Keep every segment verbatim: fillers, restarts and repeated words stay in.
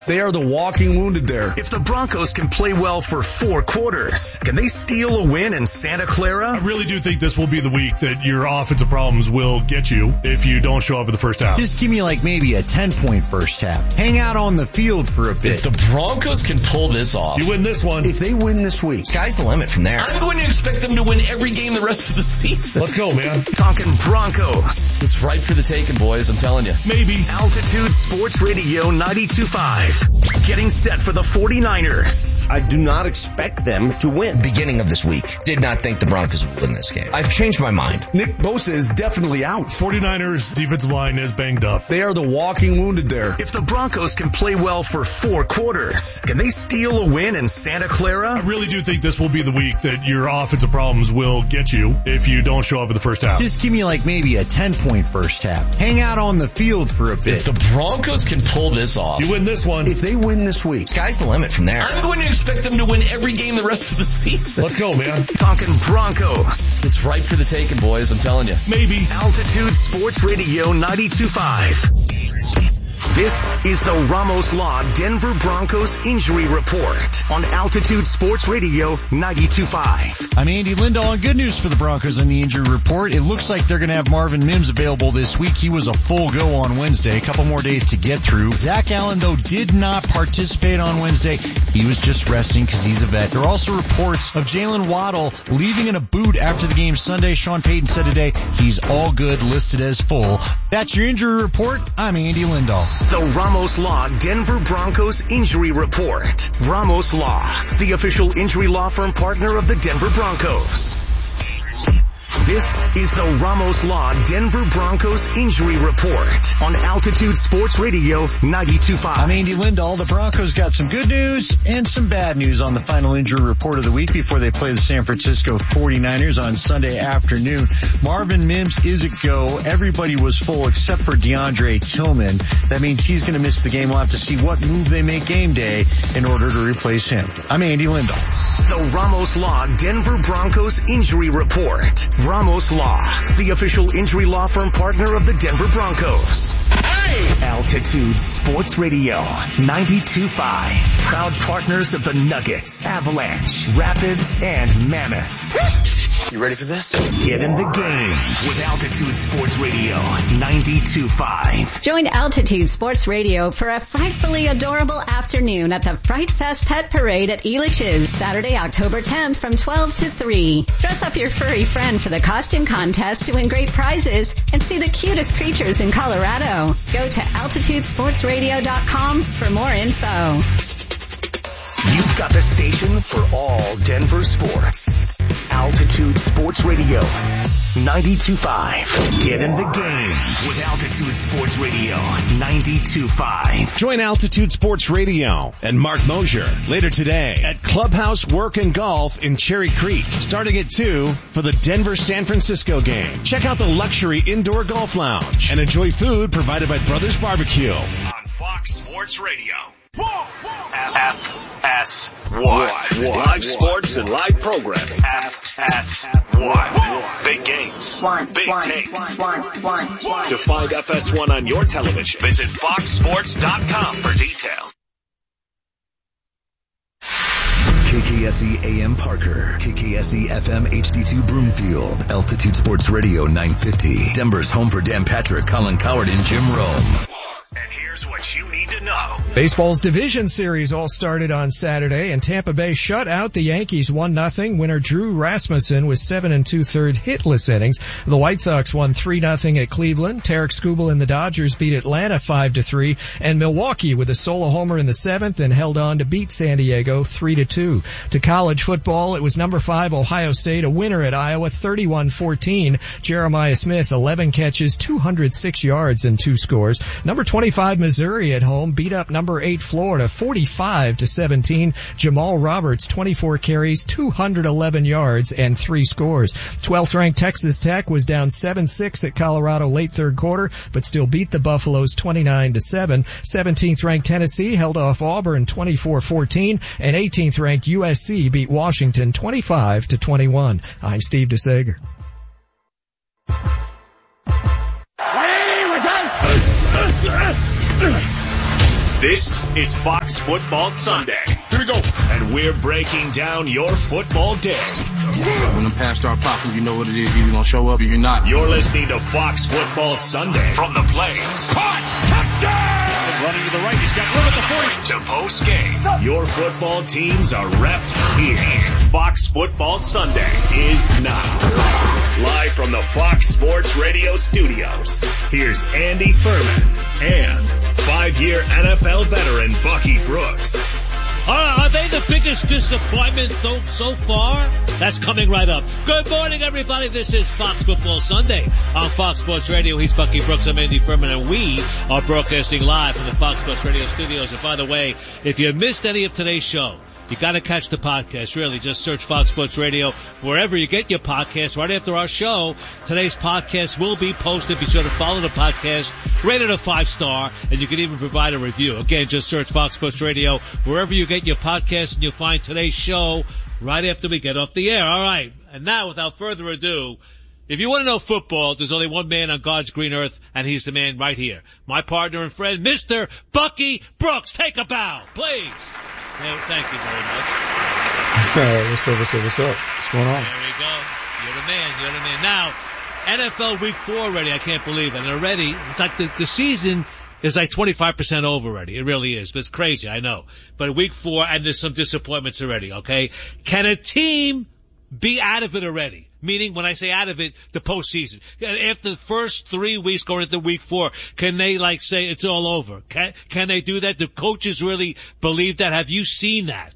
They are the walking wounded there. If the Broncos can play well for four quarters, can they steal a win in Santa Clara? I really do think this will be the week that your offensive problems will get you if you don't show up in the first half. Just give me like maybe a ten-point first half. Hang out on the field for a bit. If the Broncos can pull this off, you win this one. If they win this week, sky's the limit from there. I'm going to expect them to win every game the rest of the season. Let's go, man. Talking Broncos. It's ripe for the taking, boys, I'm telling you. Maybe. Altitude Sports Radio ninety-two point five. Getting set for the forty-niners. I do not expect them to win. Beginning of this week, did not think the Broncos would win this game. I've changed my mind. Nick Bosa is definitely out. forty-niners defensive line is banged up. They are the walking wounded there. If the Broncos can play well for four quarters, can they steal a win in Santa Clara? I really do think this will be the week that your offensive problems will get you if you don't show up in the first half. Just give me like maybe a ten-point first half. Hang out on the field for a bit. If the Broncos can pull this off, you win this one. If they win this week, sky's the limit from there. I'm going to expect them to win every game the rest of the season. Let's go, man. Talking Broncos. It's ripe for the taking, boys, I'm telling you. Maybe. Altitude Sports Radio ninety-two point five. This is the Ramos Law Denver Broncos Injury Report on Altitude Sports Radio ninety-two point five. I'm Andy Lindahl, and good news for the Broncos on the injury report. It looks like they're going to have Marvin Mims available this week. He was a full go on Wednesday, a couple more days to get through. Zach Allen, though, did not participate on Wednesday. He was just resting because he's a vet. There are also reports of Jalen Waddle leaving in a boot after the game Sunday. Sean Payton said today he's all good, listed as full. That's your injury report. I'm Andy Lindahl. The Ramos Law Denver Broncos Injury Report. Ramos Law, the official injury law firm partner of the Denver Broncos. This is the Ramos Law Denver Broncos Injury Report on Altitude Sports Radio ninety-two point five. I'm Andy Lindahl. The Broncos got some good news and some bad news on the final injury report of the week before they play the San Francisco forty-niners on Sunday afternoon. Marvin Mims is a go. Everybody was full except for DeAndre Tillman. That means he's going to miss the game. We'll have to see what move they make game day in order to replace him. I'm Andy Lindahl. The Ramos Law Denver Broncos Injury Report. Ramos Law, the official injury law firm partner of the Denver Broncos. Hey! Altitude Sports Radio ninety-two point five. Proud partners of the Nuggets, Avalanche, Rapids, and Mammoth. You ready for this? Get in the game with Altitude Sports Radio ninety-two point five. Join Altitude Sports Radio for a frightfully adorable afternoon at the Fright Fest Pet Parade at Elitch's, Saturday, October tenth from twelve to three. Dress up your furry friend for the costume contest to win great prizes and see the cutest creatures in Colorado. Go to altitude sports radio dot com for more info. You've got the station for all Denver sports. Altitude Sports Radio ninety-two point five. Get in the game with Altitude Sports Radio ninety-two point five. Join Altitude Sports Radio and Mark Mosier later today at Clubhouse Work and Golf in Cherry Creek, starting at two for the Denver-San Francisco game. Check out the luxury indoor golf lounge and enjoy food provided by Brothers Barbecue On Fox Sports Radio. F S one. Live sports and live programming. F S one. Big games. One, Big one, takes. one, one, one. To find F S one on your television, Visit fox sports dot com for details. K K S E A M Parker, K K S E F M H D two Broomfield, Altitude Sports Radio nine fifty, Denver's home for Dan Patrick, Colin Coward, and Jim Rome. And here's what you need to know. Baseball's division series all started on Saturday, and Tampa Bay shut out the Yankees one nothing. Winner Drew Rasmussen with seven and two-thirds hitless innings. The White Sox won three nothing at Cleveland. Tarek Skubal and the Dodgers beat Atlanta five to three, and Milwaukee with a solo homer in the seventh and held on to beat San Diego three to two. To college football, it was number five Ohio State, a winner at Iowa thirty-one fourteen. Jeremiah Smith, eleven catches, two hundred six yards, and two scores. Number twenty-five Missouri at home beat up number eight Florida forty-five to seventeen. Jamal Roberts, twenty-four carries, two hundred eleven yards, and three scores. twelfth ranked Texas Tech was down seven six at Colorado late third quarter, but still beat the Buffaloes twenty-nine to seven. seventeenth ranked Tennessee held off Auburn twenty-four fourteen, and eighteenth ranked U S C beat Washington twenty-five to twenty-one. I'm Steve DeSager. This is Fox Football Sunday. Here we go. And we're breaking down your football day. When the pass start popping, you know what it is. You're going to show up or you're not. You're listening to Fox Football Sunday from the Plains. Caught! Touchdown! Running to the right. He's got room at the forty. To post game. Your football teams are repped here. Fox Football Sunday is now. Live from the Fox Sports Radio studios. Here's Andy Furman and five-year N F L veteran Bucky Brooks. All right, are they the biggest disappointment so, so far? That's coming right up. Good morning, everybody. This is Fox Football Sunday on Fox Sports Radio. He's Bucky Brooks. I'm Andy Furman, and we are broadcasting live from the Fox Sports Radio studios. And by the way, if you missed any of today's show, you got to catch the podcast. Really, just search Fox Sports Radio wherever you get your podcasts. Right after our show, today's podcast will be posted. Be sure to follow the podcast, rate it a five star, and you can even provide a review. Again, just search Fox Sports Radio wherever you get your podcasts, and you'll find today's show right after we get off the air. All right, and now, without further ado, if you want to know football, there's only one man on God's green earth, and he's the man right here. My partner and friend, Mister Bucky Brooks. Take a bow, please. Thank you very much. Uh, what's up, what's up, what's up? What's going on? There we go. You're the man, you're the man. Now, N F L week four already, I can't believe it. And already, it's like the, the season is like twenty-five percent over already. It really is. But it's crazy, I know. But week four, and there's some disappointments already, okay? Can a team be out of it already? Meaning, when I say out of it, the postseason. After the first three weeks going into week four, can they like say it's all over? Can, can they do that? Do coaches really believe that? Have you seen that?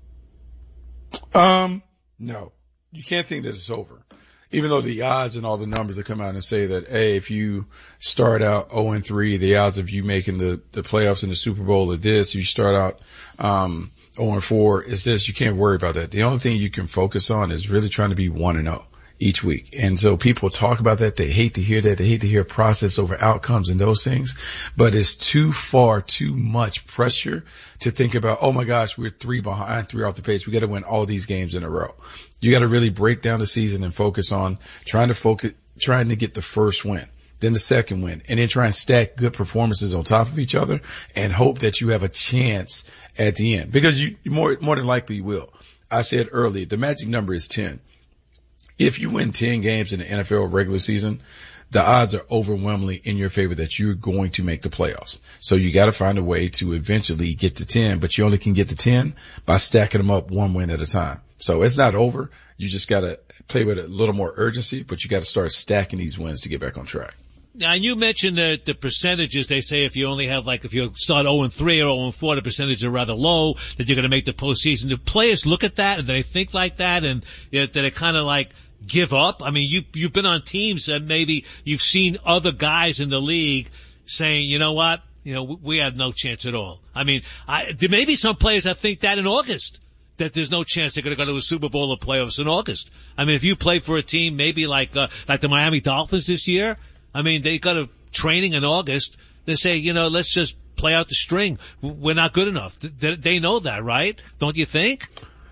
Um, no. You can't think that it's over. Even though the odds and all the numbers that come out and say that, hey, if you start out oh and three, the odds of you making the, the playoffs in the Super Bowl are this. You start out, um, oh and four is this. You can't worry about that. The only thing you can focus on is really trying to be one and oh. Each week. And so people talk about that. They hate to hear that. They hate to hear process over outcomes and those things, but it's too far, too much pressure to think about, oh my gosh, we're three behind, three off the pace. We got to win all these games in a row. You got to really break down the season and focus on trying to focus, trying to get the first win, then the second win, and then try and stack good performances on top of each other and hope that you have a chance at the end, because you more, more than likely will. I said earlier, the magic number is ten. If you win ten games in the N F L regular season, the odds are overwhelmingly in your favor that you're going to make the playoffs. So you got to find a way to eventually get to ten, but you only can get to ten by stacking them up one win at a time. So it's not over. You just got to play with a little more urgency, but you got to start stacking these wins to get back on track. Now, you mentioned the, the percentages. They say if you only have, like, if you start oh and three or oh and four, the percentages are rather low, that you're going to make the postseason. Do players look at that and do they think like that, and you know, do they kind of like give up? I mean, you, you've been on teams that maybe you've seen other guys in the league saying, you know what, you know, we have no chance at all. I mean, I, there may be some players that think that in August, that there's no chance they're going to go to a Super Bowl or playoffs in August. I mean, if you play for a team maybe like, uh, like the Miami Dolphins this year, I mean, they got a training in August. They say, you know, let's just play out the string. We're not good enough. They know that, right? Don't you think?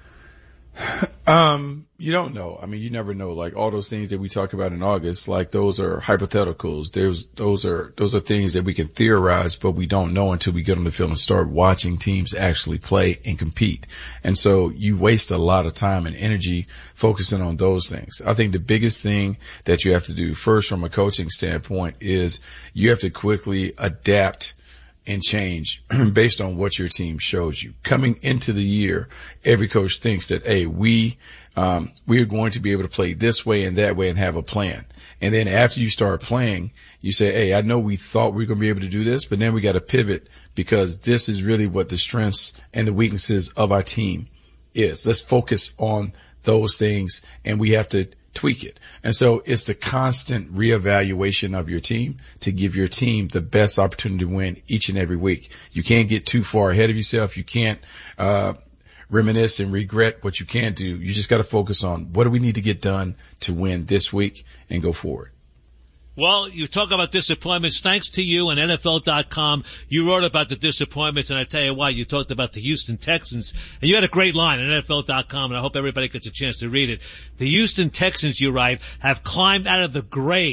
Um, you don't know. I mean, you never know. Like all those things that we talk about in August, like those are hypotheticals. There's, those are, those are things that we can theorize, but we don't know until we get on the field and start watching teams actually play and compete. And so you waste a lot of time and energy focusing on those things. I think the biggest thing that you have to do first from a coaching standpoint is you have to quickly adapt and change based on what your team shows you. Coming into the year, every coach thinks that, hey, we, um, we are going to be able to play this way and that way and have a plan. And then after you start playing, you say, hey, I know we thought we were going to be able to do this, but then we got to pivot because this is really what the strengths and the weaknesses of our team is. Let's focus on those things, and we have to tweak it. And so it's the constant reevaluation of your team to give your team the best opportunity to win each and every week. You can't get too far ahead of yourself. You can't, uh, reminisce and regret what you can't do. You just got to focus on what do we need to get done to win this week and go forward. Well, you talk about disappointments. Thanks to you and N F L dot com, you wrote about the disappointments, and I tell you what, you talked about the Houston Texans, and you had a great line at N F L dot com, and I hope everybody gets a chance to read it. The Houston Texans, you write, have climbed out of the grave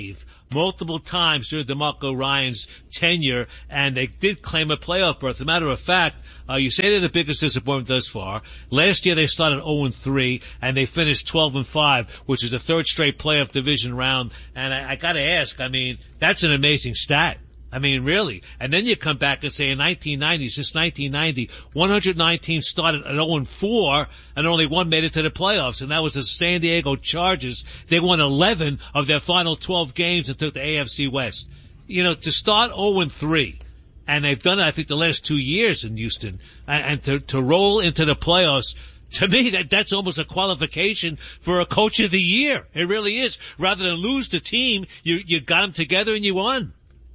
multiple times during DeMarco Ryan's tenure, and they did claim a playoff berth. As a matter of fact, uh, you say they're the biggest disappointment thus far. Last year they started oh and three, and they finished twelve and five, which is the third straight playoff division round. And I, I gotta ask, I mean, that's an amazing stat. I mean, really. And then you come back and say in nineteen ninety, since nineteen ninety, one hundred nine teams started at oh and four, and only one made it to the playoffs, and that was the San Diego Chargers. They won eleven of their final twelve games and took the A F C West. You know, to start oh and three, and they've done it, I think, the last two years in Houston, and, and to, to roll into the playoffs, to me, that, that's almost a qualification for a coach of the year. It really is. Rather than lose the team, you, you got them together and you won.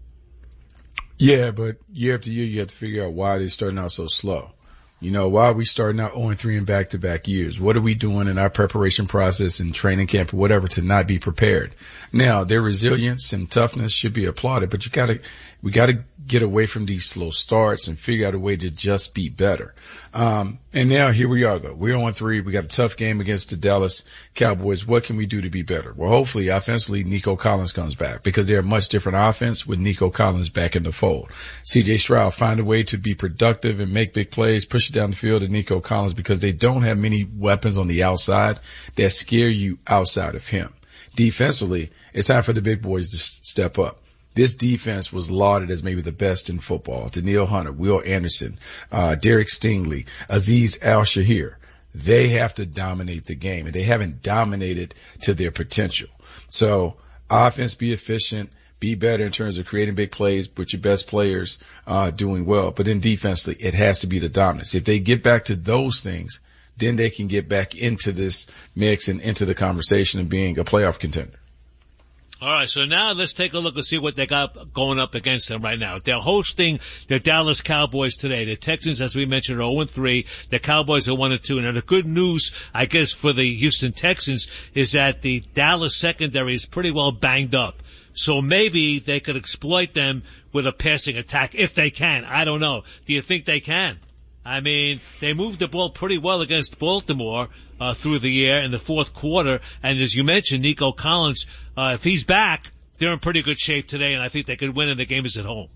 Yeah, but year after year, you have to figure out why they're starting out so slow. You know, why are we starting out oh and three in back-to-back years? What are we doing in our preparation process and training camp or whatever to not be prepared? Now, their resilience and toughness should be applauded, but you gotta, we gotta get away from these slow starts and figure out a way to just be better. Um, and now here we are though. We're oh and three. We got a tough game against the Dallas Cowboys. What can we do to be better? Well, hopefully offensively, Nico Collins comes back because they're a much different offense with Nico Collins back in the fold. C J Stroud find a way to be productive and make big plays, push it down the field to Nico Collins because they don't have many weapons on the outside that scare you outside of him. Defensively, it's time for the big boys to step up. This defense was lauded as maybe the best in football. Danielle Hunter, Will Anderson, uh, Derek Stingley, Azeez Al-Shahir. They have to dominate the game, and they haven't dominated to their potential. So offense, be efficient, be better in terms of creating big plays with your best players uh doing well. But then defensively, it has to be the dominance. If they get back to those things, then they can get back into this mix and into the conversation of being a playoff contender. All right, so now let's take a look and see what they got going up against them right now. They're hosting the Dallas Cowboys today. The Texans, as we mentioned, are oh and three. The Cowboys are one and two. Now, the good news, I guess, for the Houston Texans is that the Dallas secondary is pretty well banged up. So maybe they could exploit them with a passing attack if they can. I don't know. Do you think they can? I mean, they moved the ball pretty well against Baltimore uh through the year in the fourth quarter. And as you mentioned, Nico Collins, uh if he's back, they're in pretty good shape today, and I think they could win, and the game is at home.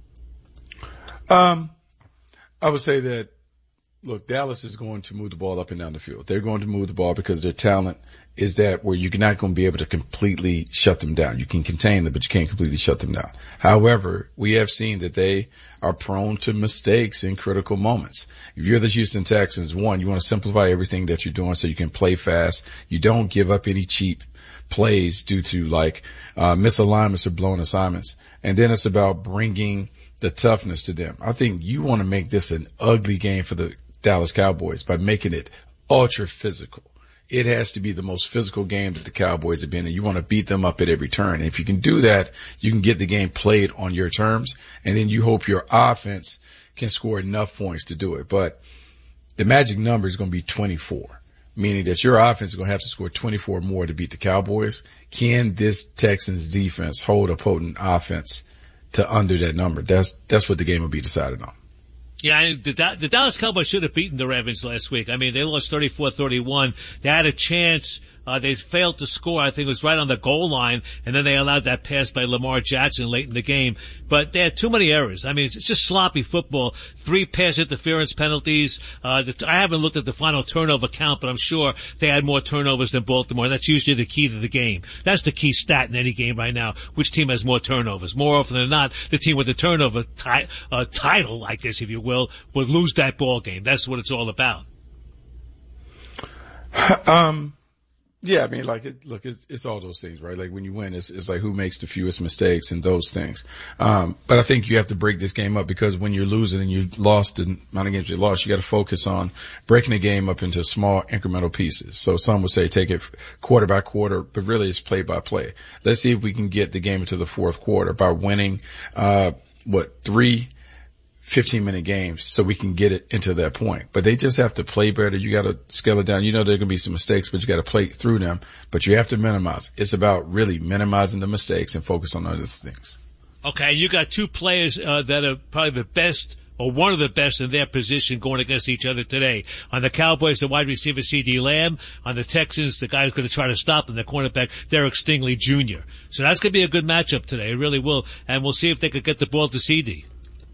Um, I would say that, look, Dallas is going to move the ball up and down the field. They're going to move the ball because their talent is that where you're not going to be able to completely shut them down. You can contain them, but you can't completely shut them down. However, we have seen that they are prone to mistakes in critical moments. If you're the Houston Texans, one, you want to simplify everything that you're doing so you can play fast. You don't give up any cheap plays due to like uh misalignments or blown assignments. And then it's about bringing the toughness to them. I think you want to make this an ugly game for the Dallas Cowboys by making it ultra physical. It has to be the most physical game that the Cowboys have been in. You want to beat them up at every turn. And if you can do that, you can get the game played on your terms, and then you hope your offense can score enough points to do it. But the magic number is going to be twenty-four, meaning that your offense is going to have to score twenty-four more to beat the Cowboys. Can this Texans defense hold a potent offense to under that number? That's, that's what the game will be decided on. Yeah, the, the Dallas Cowboys should have beaten the Ravens last week. I mean, they lost thirty-four thirty-one. They had a chance. Uh, they failed to score. I think it was right on the goal line, and then they allowed that pass by Lamar Jackson late in the game. But they had too many errors. I mean, it's, it's just sloppy football. Three pass interference penalties. Uh, the, I haven't looked at the final turnover count, but I'm sure they had more turnovers than Baltimore. That's usually the key to the game. That's the key stat in any game right now. Which team has more turnovers? More often than not, the team with the turnover ti- uh, title, I guess, if you will, would lose that ball game. That's what it's all about. Um. Yeah, I mean, like, it, look, it's, it's all those things, right? Like, when you win, it's, it's like who makes the fewest mistakes and those things. Um, but I think you have to break this game up because when you're losing and you lost the amount of games you lost, you got to focus on breaking the game up into small incremental pieces. So some would say take it quarter by quarter, but really it's play by play. Let's see if we can get the game into the fourth quarter by winning, uh, what, three fifteen minute games so we can get it into that point. But they just have to play better. You got to scale it down. You know, there are going to be some mistakes, but you got to play through them, but you have to minimize. It's about really minimizing the mistakes and focus on other things. Okay. You got two players, uh, that are probably the best or one of the best in their position going against each other today. On the Cowboys, the wide receiver CeeDee Lamb. On the Texans, the guy who's going to try to stop them, the cornerback Derek Stingley Junior So that's going to be a good matchup today. It really will. And we'll see if they could get the ball to CeeDee.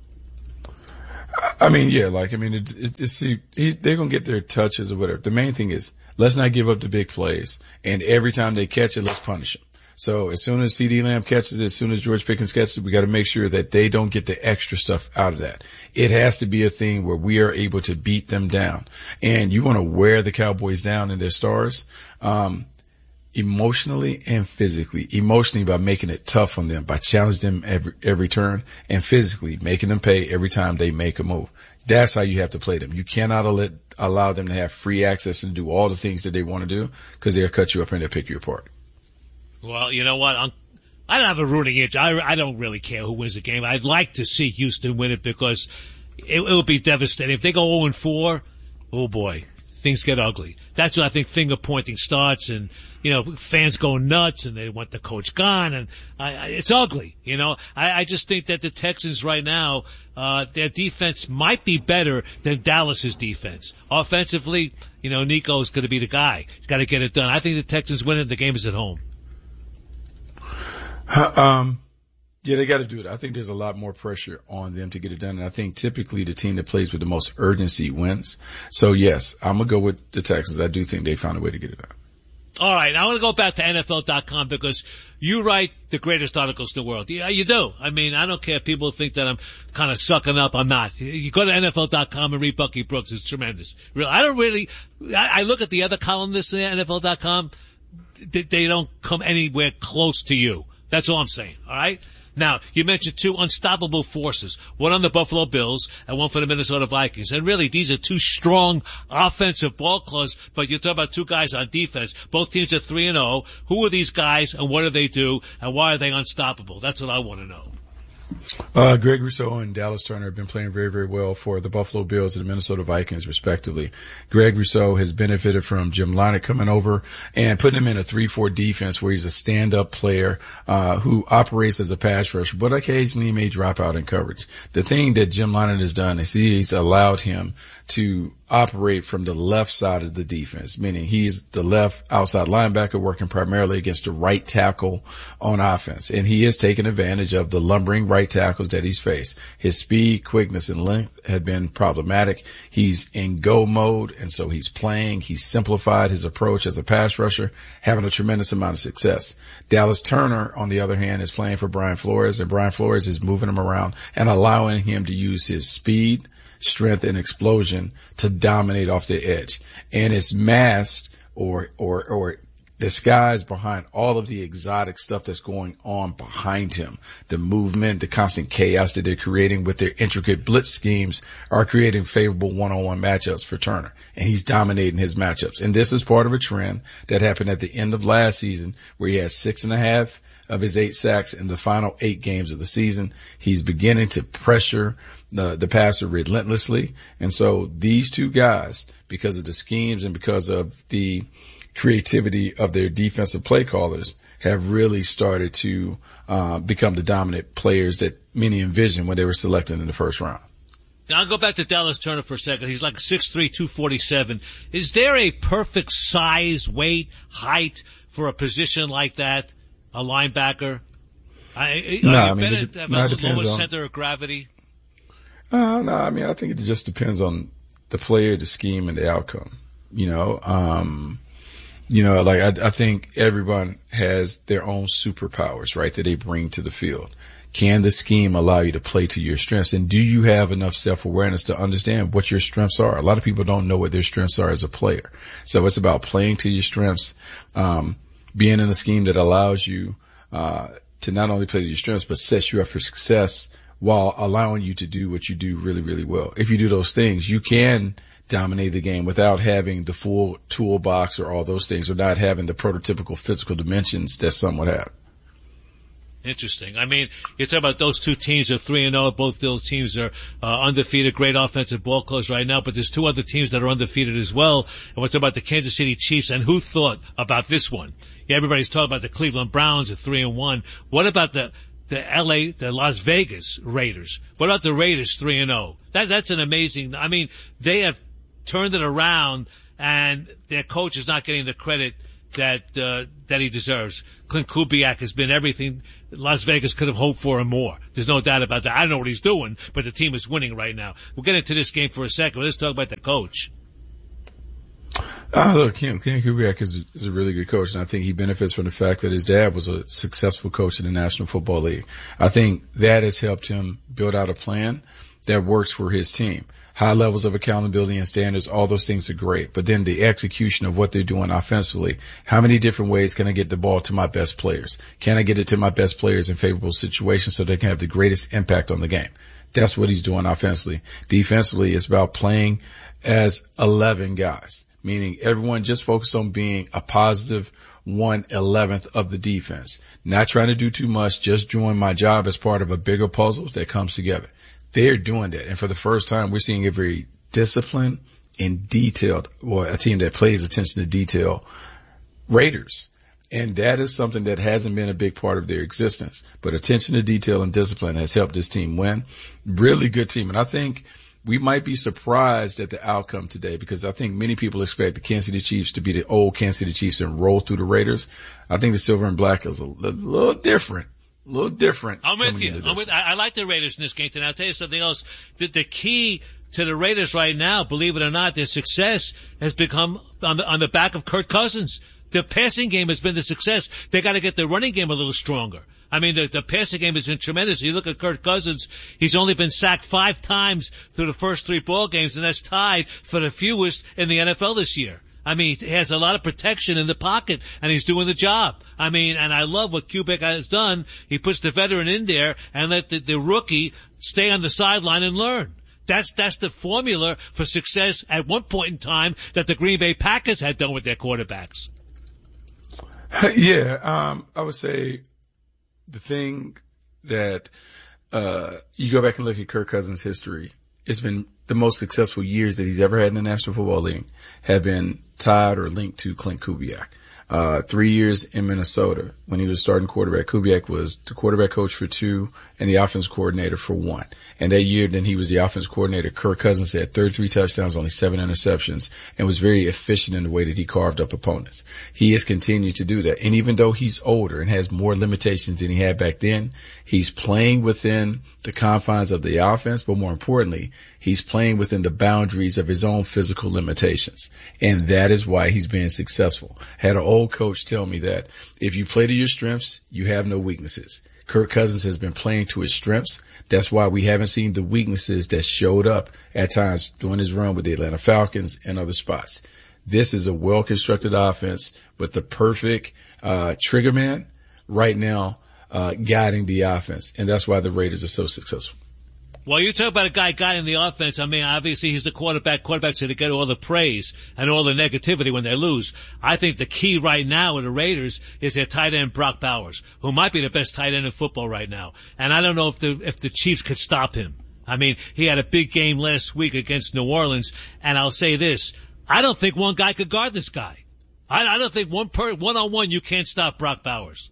I mean, yeah, like, I mean, it, it, it, see, he, they're going to get their touches or whatever. The main thing is, let's not give up the big plays. And every time they catch it, let's punish them. So as soon as CeeDee Lamb catches it, as soon as George Pickens catches it, we got to make sure that they don't get the extra stuff out of that. It has to be a thing where we are able to beat them down. And you want to wear the Cowboys down and their stars, um, emotionally and physically. Emotionally by making it tough on them, by challenging them every, every turn, and physically making them pay every time they make a move. That's how you have to play them. You cannot let, allow them to have free access and do all the things that they want to do, because they'll cut you up and they'll pick you apart. Well, you know what? I'm, I don't have a rooting itch. I, I don't really care who wins the game. I'd like to see Houston win it because it, it will be devastating. If they go oh and four, oh boy, things get ugly. That's when I think finger pointing starts, and, you know, fans go nuts and they want the coach gone, and I, I, it's ugly. You know, I, I just think that the Texans right now, uh, their defense might be better than Dallas's defense. Offensively, you know, Nico's going to be the guy. He's got to get it done. I think the Texans win it. The game is at home. Um, yeah, they got to do it. I think there's a lot more pressure on them to get it done. And I think typically the team that plays with the most urgency wins. So yes, I'm going to go with the Texans. I do think they found a way to get it done. All right. I want to go back to N F L dot com because you write the greatest articles in the world. Yeah, you do. I mean, I don't care if people think that I'm kind of sucking up. I'm not. You go to N F L dot com and read Bucky Brooks. It's tremendous. Real. I don't really, I, I look at the other columnists in N F L dot com. They, they don't come anywhere close to you. That's all I'm saying, all right? Now, you mentioned two unstoppable forces, one on the Buffalo Bills and one for the Minnesota Vikings. And really, these are two strong offensive ball clubs, but you're talking about two guys on defense. Both teams are three and oh. Who are these guys and what do they do and why are they unstoppable? That's what I want to know. Uh, Greg Rousseau and Dallas Turner have been playing very, very well for the Buffalo Bills and the Minnesota Vikings, respectively. Greg Rousseau has benefited from Jim Leinart coming over and putting him in a three four defense where he's a stand-up player, uh, who operates as a pass rusher, but occasionally he may drop out in coverage. The thing that Jim Leinart has done is he's allowed him to operate from the left side of the defense, meaning he's the left outside linebacker working primarily against the right tackle on offense. And he is taking advantage of the lumbering right tackles that he's faced. His speed, quickness, and length had been problematic. He's in go mode, and so he's playing. He's simplified his approach as a pass rusher, having a tremendous amount of success. Dallas Turner, on the other hand, is playing for Brian Flores, and Brian Flores is moving him around and allowing him to use his speed, strength, and explosion to dominate off the edge. And it's masked or, or, or disguised behind all of the exotic stuff that's going on behind him. The movement, the constant chaos that they're creating with their intricate blitz schemes are creating favorable one-on-one matchups for Turner. And he's dominating his matchups. And this is part of a trend that happened at the end of last season where he had six and a half of his eight sacks in the final eight games of the season. He's beginning to pressure the, the passer relentlessly. And so these two guys, because of the schemes and because of the creativity of their defensive play callers, have really started to uh, become the dominant players that many envisioned when they were selected in the first round. Now I'll go back to Dallas Turner for a second. He's like six three, two forty-seven. Is there a perfect size, weight, height for a position like that? A linebacker? I, no, are you I mean, better it, to have no, a it depends lower on, center of gravity? Uh, no, I mean, I think it just depends on the player, the scheme, and the outcome. You know, um, you know, like I, I think everyone has their own superpowers, right, that they bring to the field. Can the scheme allow you to play to your strengths? And do you have enough self-awareness to understand what your strengths are? A lot of people don't know what their strengths are as a player. So it's about playing to your strengths, um, being in a scheme that allows you uh to not only play to your strengths, but sets you up for success while allowing you to do what you do really, really well. If you do those things, you can dominate the game without having the full toolbox or all those things, or not having the prototypical physical dimensions that some would have. Interesting. I mean, you're talking about those two teams are three and oh. Both those teams are uh, undefeated, great offensive ball clubs right now. But there's two other teams that are undefeated as well. And we're talking about the Kansas City Chiefs. And who thought about this one? Yeah, everybody's talking about the Cleveland Browns at three and one. What about the the L A, the Las Vegas Raiders. What about the Raiders three and oh? That, that's an amazing, I mean, they have turned it around and their coach is not getting the credit that, uh, that he deserves. Clint Kubiak has been everything Las Vegas could have hoped for and more. There's no doubt about that. I don't know what he's doing, but the team is winning right now. We'll get into this game for a second. Let's talk about the coach. Uh, look, Ken, Ken Kubiak is, is a really good coach, and I think he benefits from the fact that his dad was a successful coach in the National Football League. I think that has helped him build out a plan that works for his team. High levels of accountability and standards, all those things are great. But then the execution of what they're doing offensively, how many different ways can I get the ball to my best players? Can I get it to my best players in favorable situations so they can have the greatest impact on the game? That's what he's doing offensively. Defensively, it's about playing as eleven guys, meaning everyone just focused on being a positive one eleventh of the defense. Not trying to do too much, just doing my job as part of a bigger puzzle that comes together. They're doing that. And for the first time, we're seeing a very disciplined and detailed, or a team that plays attention to detail, Raiders. And that is something that hasn't been a big part of their existence. But attention to detail and discipline has helped this team win. Really good team. And I think we might be surprised at the outcome today, because I think many people expect the Kansas City Chiefs to be the old Kansas City Chiefs and roll through the Raiders. I think the silver and black is a little different. A little different. I'm with you. I'm with, I, I like the Raiders in this game tonight. I'll tell you something else. The, the key to the Raiders right now, believe it or not, their success has become on the, on the back of Kirk Cousins. The passing game has been the success. They got to get the running game a little stronger. I mean, the, the passing game has been tremendous. You look at Kirk Cousins, he's only been sacked five times through the first three ball games, and that's tied for the fewest in the N F L this year. I mean, he has a lot of protection in the pocket, and he's doing the job. I mean, and I love what Kubiak has done. He puts the veteran in there and let the, the rookie stay on the sideline and learn. That's, that's the formula for success at one point in time that the Green Bay Packers had done with their quarterbacks. Yeah, um, I would say the thing that, uh, you go back and look at Kirk Cousins' history, it's been the most successful years that he's ever had in the National Football League have been tied or linked to Clint Kubiak. Uh, three years in Minnesota when he was starting quarterback. Kubiak was the quarterback coach for two and the offense coordinator for one. And that year, then he was the offense coordinator. Kirk Cousins had thirty-three touchdowns, only seven interceptions, and was very efficient in the way that he carved up opponents. He has continued to do that. And even though he's older and has more limitations than he had back then, he's playing within the confines of the offense, but more importantly, he's playing within the boundaries of his own physical limitations. And that is why he's been successful. Had an old coach tell me that if you play to your strengths, you have no weaknesses. Kirk Cousins has been playing to his strengths. That's why we haven't seen the weaknesses that showed up at times during his run with the Atlanta Falcons and other spots. This is a well-constructed offense with the perfect uh trigger man right now uh guiding the offense. And that's why the Raiders are so successful. Well, you talk about a guy guiding the offense. I mean, obviously he's the quarterback. Quarterbacks are to get all the praise and all the negativity when they lose. I think the key right now with the Raiders is their tight end Brock Bowers, who might be the best tight end in football right now. And I don't know if the if the Chiefs could stop him. I mean, he had a big game last week against New Orleans, and I'll say this: I don't think one guy could guard this guy. I, I don't think one per one on one you can't stop Brock Bowers.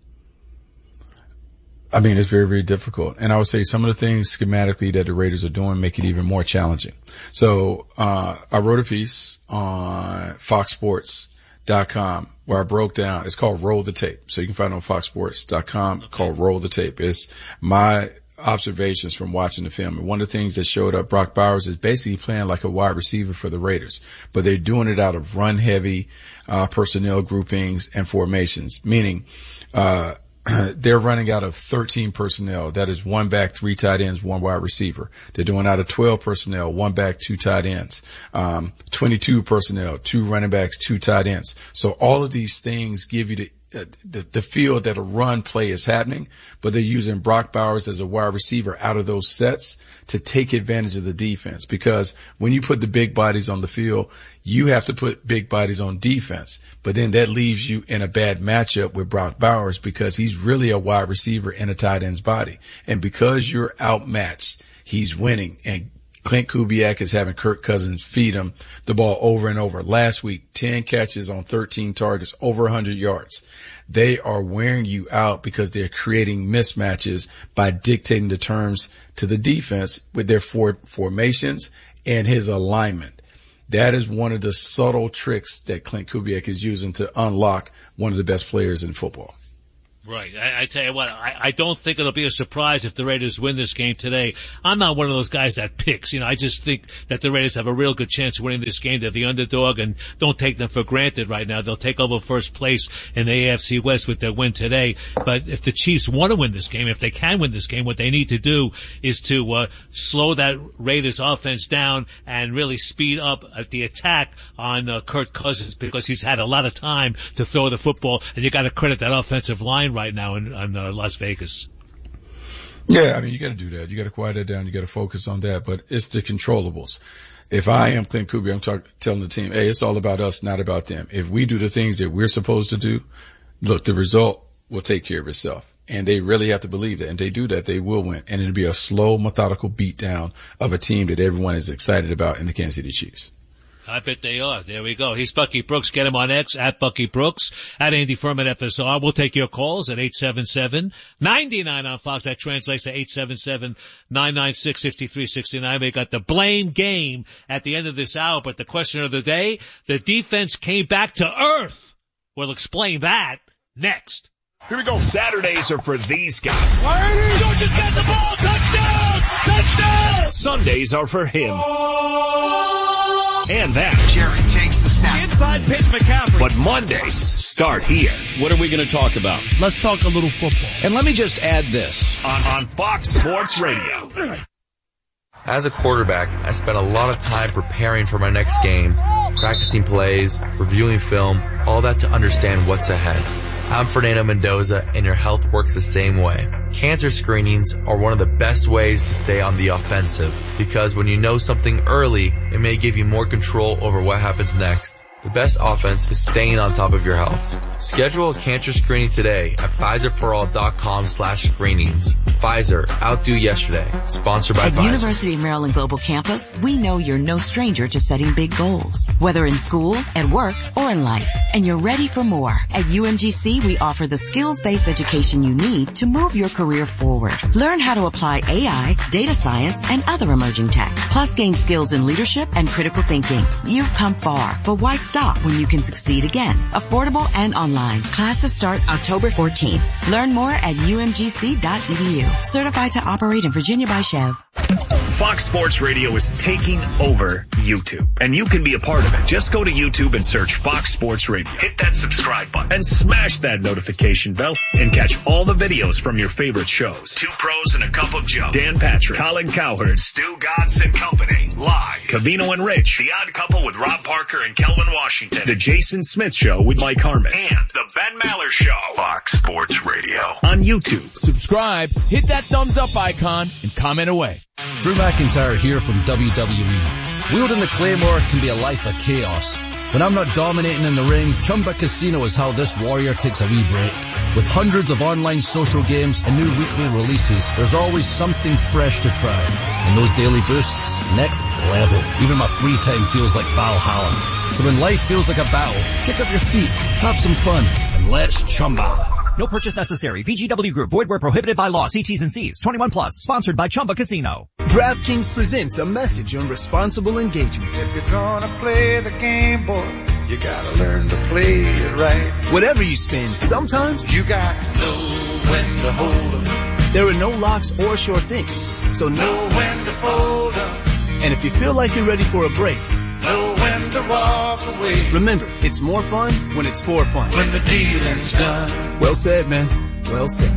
I mean, it's very, very difficult. And I would say some of the things schematically that the Raiders are doing make it even more challenging. So, uh, I wrote a piece on fox sports dot com where I broke down, it's called Roll the Tape. So you can find it on fox sports dot com okay. called Roll the Tape. It's my observations from watching the film. And one of the things that showed up, Brock Bowers is basically playing like a wide receiver for the Raiders, but they're doing it out of run heavy, uh, personnel groupings and formations, meaning, uh, they're running out of thirteen personnel. That is one back, three tight ends, one wide receiver. They're doing out of twelve personnel, one back, two tight ends. Um, twenty-two personnel, two running backs, two tight ends. So all of these things give you the, uh, the, the feel that a run play is happening, but they're using Brock Bowers as a wide receiver out of those sets to take advantage of the defense. Because when you put the big bodies on the field, you have to put big bodies on defense. But then that leaves you in a bad matchup with Brock Bowers because he's really a wide receiver in a tight end's body. And because you're outmatched, he's winning and Clint Kubiak is having Kirk Cousins feed him the ball over and over. Last week, ten catches on thirteen targets, over one hundred yards. They are wearing you out because they're creating mismatches by dictating the terms to the defense with their for- formations and his alignment. That is one of the subtle tricks that Clint Kubiak is using to unlock one of the best players in football. Right. I, I tell you what, I, I don't think it'll be a surprise if the Raiders win this game today. I'm not one of those guys that picks. You know, I just think that the Raiders have a real good chance of winning this game. They're the underdog, and don't take them for granted right now. They'll take over first place in the A F C West with their win today. But if the Chiefs want to win this game, if they can win this game, what they need to do is to uh, slow that Raiders offense down and really speed up at the attack on uh, Kirk Cousins, because he's had a lot of time to throw the football, and you got to credit that offensive line right now in, in uh, Las Vegas. Yeah, I mean, you got to do that. You got to quiet that down. You got to focus on that. But it's the controllables. If I am Clint Kubiak, I'm talk, telling the team, hey, it's all about us, not about them. If we do the things that we're supposed to do, look, the result will take care of itself. And they really have to believe that. And they do that, they will win. And it'll be a slow, methodical beatdown of a team that everyone is excited about in the Kansas City Chiefs. I bet they are. There we go. He's Bucky Brooks. Get him on X, at Bucky Brooks, at Andy Furman F S R. We'll take your calls at eight seven seven, nine nine on Fox. That translates to eight seven seven, nine nine six, six three six nine. We got the blame game at the end of this hour, but the question of the day, the defense came back to earth. We'll explain that next. Here we go. Saturdays are for these guys. Georgia's got the ball. Touchdown! Touchdown! Sundays are for him. And that. Jerry takes the snap. Inside pitch McCaffrey. But Mondays start here. What are we going to talk about? Let's talk a little football. And let me just add this. On, on Fox Sports Radio. As a quarterback, I spent a lot of time preparing for my next game, practicing plays, reviewing film, all that to understand what's ahead. I'm Fernando Mendoza, and your health works the same way. Cancer screenings are one of the best ways to stay on the offensive, because when you know something early, it may give you more control over what happens next. The best offense is staying on top of your health. Schedule a cancer screening today at Pfizerforall.com slash screenings. Pfizer, outdo yesterday. Sponsored by At Pfizer. University of Maryland Global Campus, we know you're no stranger to setting big goals, whether in school, at work, or in life. And you're ready for more. At U M G C, we offer the skills-based education you need to move your career forward. Learn how to apply A I, data science, and other emerging tech. Plus gain skills in leadership and critical thinking. You've come far, but why stop when you can succeed again? Affordable and online. Classes start October fourteenth. Learn more at U M G C dot E D U. Certified to operate in Virginia by Chev. Fox Sports Radio is taking over YouTube, and you can be a part of it. Just go to YouTube and search Fox Sports Radio. Hit that subscribe button and smash that notification bell and catch all the videos from your favorite shows. Two Pros and a Cup of Joe. Dan Patrick, Colin Cowherd, Stu Gatz and Company. Live. Cavino and Rich. The Odd Couple with Rob Parker and Kelvin Washington. The Jason Smith Show with Mike Harmon. And the Ben Maller Show. Fox Sports Radio. On YouTube. Subscribe, hit that thumbs up icon, and comment away. Drew McIntyre here from W W E. Wielding the Claymore can be a life of chaos. When I'm not dominating in the ring, Chumba Casino is how this warrior takes a wee break. With hundreds of online social games and new weekly releases, there's always something fresh to try. And those daily boosts, next level. Even my free time feels like Valhalla. So when life feels like a battle, kick up your feet, have some fun, and let's Chumba. No purchase necessary. V G W Group. Void where prohibited by law. See T's and C's. twenty-one plus. Sponsored by Chumba Casino. DraftKings presents a message on responsible engagement. If you're gonna play the game, boy, you gotta learn to play it right. Whatever you spend, sometimes you got to know when to hold 'em. There are no locks or short things, so know when to fold 'em. And if you feel like you're ready for a break, know when to walk away. Remember, it's more fun when it's for fun. When the dealing's done. Well said, man. Well said.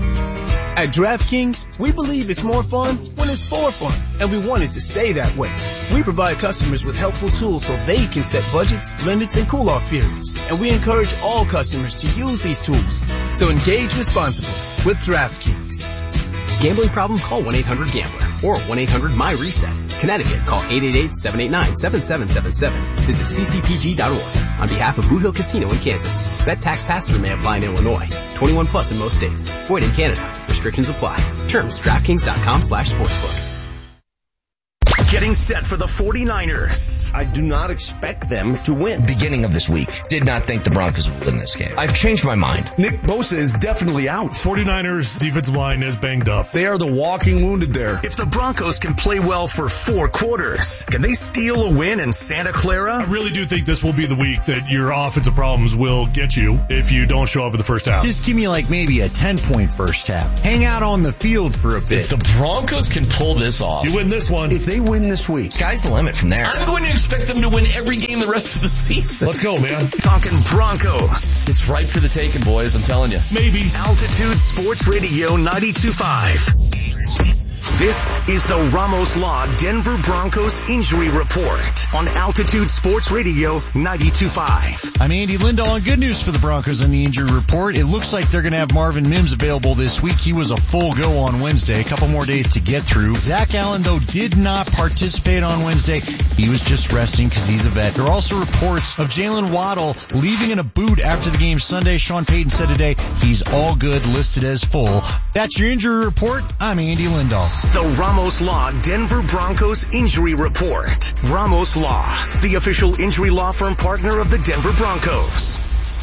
At DraftKings, we believe it's more fun when it's for fun, and we want it to stay that way. We provide customers with helpful tools so they can set budgets, limits, and cool-off periods, and we encourage all customers to use these tools. So engage responsibly with DraftKings. Gambling problem? Call one eight hundred gambler or one eight hundred my reset. Connecticut, call eight eight eight, seven eight nine, seven seven seven seven. Visit c c p g dot org. On behalf of Blue Hill Casino in Kansas, bet tax pass-through may apply in Illinois. twenty-one plus in most states. Void in Canada. Restrictions apply. Terms, DraftKings dot com slash sportsbook. Getting set for the 49ers. I do not expect them to win. Beginning of this week, did not think the Broncos would win this game. I've changed my mind. Nick Bosa is definitely out. 49ers defensive line is banged up. They are the walking wounded there. If the Broncos can play well for four quarters, can they steal a win in Santa Clara? I really do think this will be the week that your offensive problems will get you if you don't show up in the first half. Just give me like maybe a ten-point first half. Hang out on the field for a bit. If the Broncos can pull this off. You win this one. If they win this week. Sky's the limit from there. I'm going to expect them to win every game the rest of the season. Let's go, man. Talking Broncos. It's ripe for the taking, boys. I'm telling you. Maybe. Altitude Sports Radio ninety-two point five. This is the Ramos Law Denver Broncos Injury Report on Altitude Sports Radio ninety-two point five. I'm Andy Lindahl, and good news for the Broncos on the injury report. It looks like they're going to have Marvin Mims available this week. He was a full go on Wednesday, a couple more days to get through. Zach Allen, though, did not participate on Wednesday. He was just resting because he's a vet. There are also reports of Jalen Waddle leaving in a boot after the game Sunday. Sean Payton said today he's all good, listed as full. That's your injury report. I'm Andy Lindahl. The Ramos Law Denver Broncos Injury Report. Ramos Law, the official injury law firm partner of the Denver Broncos.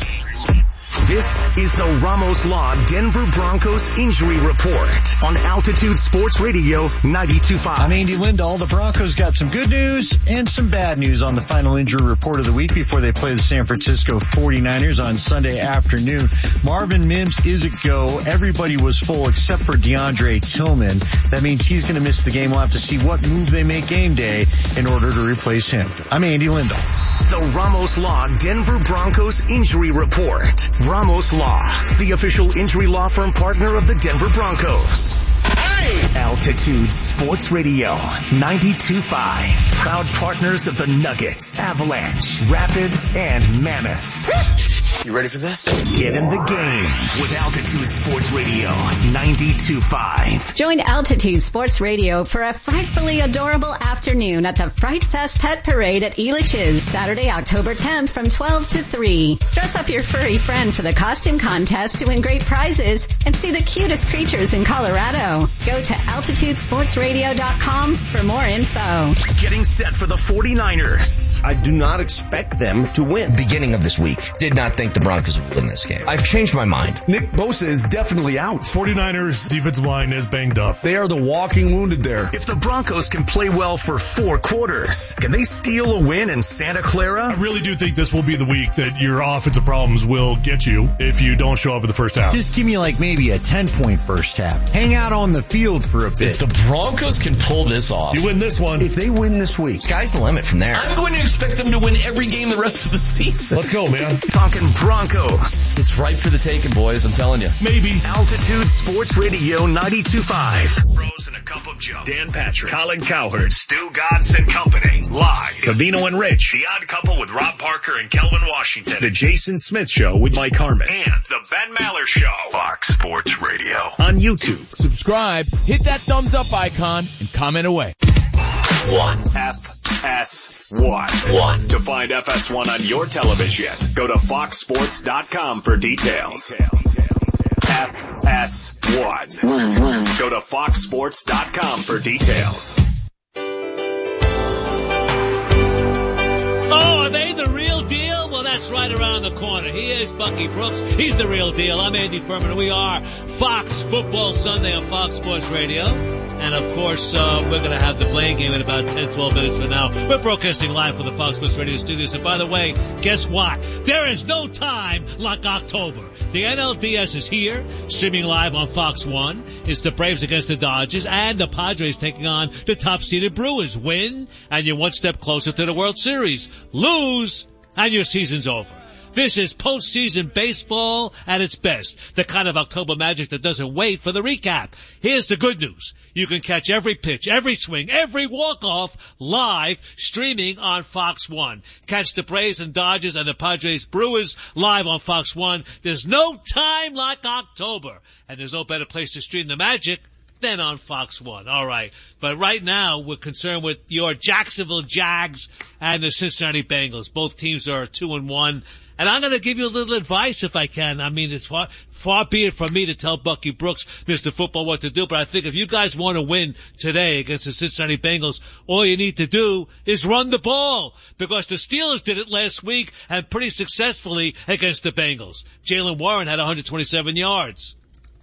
This is the Ramos Law Denver Broncos Injury Report on Altitude Sports Radio ninety-two point five. I'm Andy Lindahl. The Broncos got some good news and some bad news on the final injury report of the week before they play the San Francisco 49ers on Sunday afternoon. Marvin Mims is a go. Everybody was full except for DeAndre Tillman. That means he's going to miss the game. We'll have to see what move they make game day in order to replace him. I'm Andy Lindahl. The Ramos Law Denver Broncos Injury Report. Ramos Law, the official injury law firm partner of the Denver Broncos. Hey! Altitude Sports Radio ninety-two point five. Proud partners of the Nuggets, Avalanche, Rapids, and Mammoth. You ready for this? Get in the game with Altitude Sports Radio ninety-two point five. Join Altitude Sports Radio for a frightfully adorable afternoon at the Fright Fest Pet Parade at Elitch's, Saturday, October tenth from twelve to three. Dress up your furry friend for the costume contest to win great prizes and see the cutest creatures in Colorado. Go to altitude sports radio dot com for more info. Getting set for the 49ers. I do not expect them to win. Beginning of this week, did not think the Broncos would win this game. I've changed my mind. Nick Bosa is definitely out. 49ers defensive line is banged up. They are the walking wounded there. If the Broncos can play well for four quarters, can they steal a win in Santa Clara? I really do think this will be the week that your offensive problems will get you if you don't show up in the first half. Just give me like maybe a ten-point first half. Hang out on the field for a bit. If the Broncos can pull this off. You win this one. If they win this week. Sky's the limit from there. I'm going to expect them to win every game the rest of the season. Let's go, man. Talking Broncos. It's ripe for the taking, boys. I'm telling you. Maybe. Altitude Sports Radio ninety-two point five. Bros and a cup of Joe. Dan Patrick, Colin Cowherd, Stu Godson Company. Live. Cavino and Rich. The Odd Couple with Rob Parker and Kelvin Washington. The Jason Smith Show with Mike Harmon. And the Ben Maller Show. Fox Sports Radio. On YouTube. Subscribe, hit that thumbs up icon, and comment away. One. F S one. One. To find F S one on your television, go to fox sports dot com for details. F S one. One, one. Go to fox sports dot com for details. Oh, are they the real deal? Well, that's right around the corner. He is Bucky Brooks. He's the real deal. I'm Andy Furman, and we are Fox Football Sunday on Fox Sports Radio. And, of course, uh, we're going to have the playing game in about ten, twelve minutes from now. We're broadcasting live from the Fox Sports Radio studios. And, by the way, guess what? There is no time like October. The N L D S is here, streaming live on Fox one. It's the Braves against the Dodgers, and the Padres taking on the top-seeded Brewers. Win, and you're one step closer to the World Series. Lose, and your season's over. This is postseason baseball at its best. The kind of October magic that doesn't wait for the recap. Here's the good news. You can catch every pitch, every swing, every walk-off live streaming on Fox one. Catch the Braves and Dodgers and the Padres Brewers live on Fox one. There's no time like October. And there's no better place to stream the magic then on Fox one. All right. But right now, we're concerned with your Jacksonville Jags and the Cincinnati Bengals. Both teams are two and one. And I'm going to give you a little advice if I can. I mean, it's far, far be it from me to tell Bucky Brooks, Mister Football, what to do. But I think if you guys want to win today against the Cincinnati Bengals, all you need to do is run the ball. Because the Steelers did it last week and pretty successfully against the Bengals. Jaylen Warren had one hundred twenty-seven yards.